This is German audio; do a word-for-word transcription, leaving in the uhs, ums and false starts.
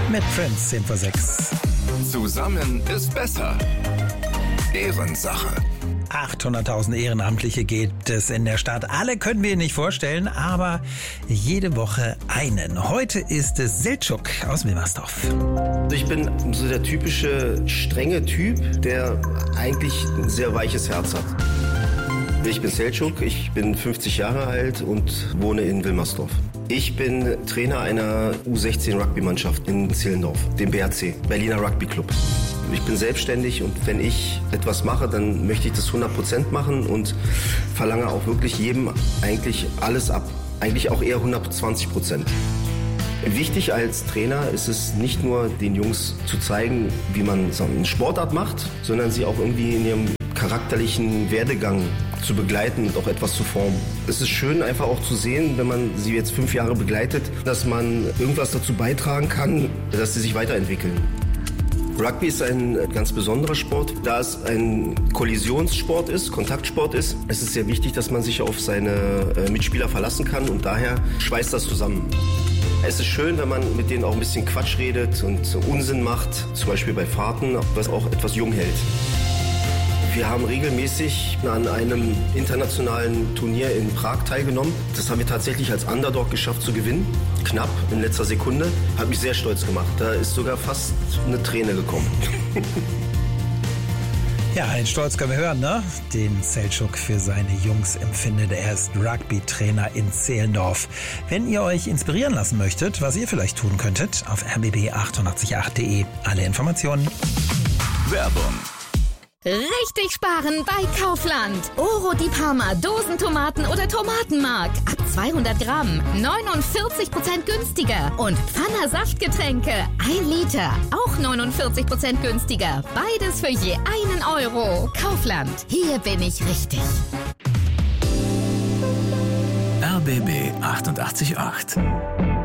Mit Prince, zehn vor sechs. Zusammen ist besser. Ehrensache. achthunderttausend Ehrenamtliche gibt es in der Stadt. Alle können wir nicht vorstellen, aber jede Woche einen. Heute ist es Selçuk aus Wilmersdorf. Ich bin so der typische strenge Typ, der eigentlich ein sehr weiches Herz hat. Ich bin Selçuk, ich bin fünfzig Jahre alt und wohne in Wilmersdorf. Ich bin Trainer einer U sechzehn Rugby-Mannschaft in Zehlendorf, dem B R C, Berliner Rugby Club. Ich bin selbstständig und wenn ich etwas mache, dann möchte ich das hundert Prozent machen und verlange auch wirklich jedem eigentlich alles ab. Eigentlich auch eher hundertzwanzig Prozent. Wichtig als Trainer ist es nicht nur den Jungs zu zeigen, wie man so eine Sportart macht, sondern sie auch irgendwie in ihrem charakterlichen Werdegang zu begleiten und auch etwas zu formen. Es ist schön einfach auch zu sehen, wenn man sie jetzt fünf Jahre begleitet, dass man irgendwas dazu beitragen kann, dass sie sich weiterentwickeln. Rugby ist ein ganz besonderer Sport. Da es ein Kollisionssport ist, Kontaktsport ist, ist es sehr wichtig, dass man sich auf seine Mitspieler verlassen kann und daher schweißt das zusammen. Es ist schön, wenn man mit denen auch ein bisschen Quatsch redet und Unsinn macht, zum Beispiel bei Fahrten, was auch etwas jung hält. Wir haben regelmäßig an einem internationalen Turnier in Prag teilgenommen. Das haben wir tatsächlich als Underdog geschafft zu gewinnen. Knapp, in letzter Sekunde. Hat mich sehr stolz gemacht. Da ist sogar fast eine Träne gekommen. Ja, einen Stolz können wir hören, ne? Den Selçuk für seine Jungs empfindet. Er ist Rugby-Trainer in Zehlendorf. Wenn ihr euch inspirieren lassen möchtet, was ihr vielleicht tun könntet, auf r b b achtundachtzig Komma acht punkt de. Alle Informationen. Werbung. Richtig sparen bei Kaufland. Oro di Parma, Dosentomaten oder Tomatenmark. Ab zweihundert Gramm, neunundvierzig Prozent günstiger. Und Pfanner Saftgetränke, ein Liter, auch neunundvierzig Prozent günstiger. Beides für je einen Euro. Kaufland, hier bin ich richtig. R B B achtundachtzig Komma acht.